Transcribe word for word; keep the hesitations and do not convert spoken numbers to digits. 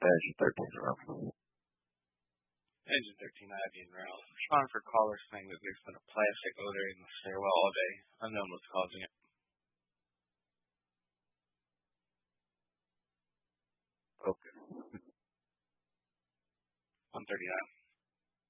Engine thirteen row. Engine thirteen, Ivy and Row. Respond for callers saying that there's been a plastic odor in the stairwell all day. Unknown what's causing it. Okay. one thirty-nine.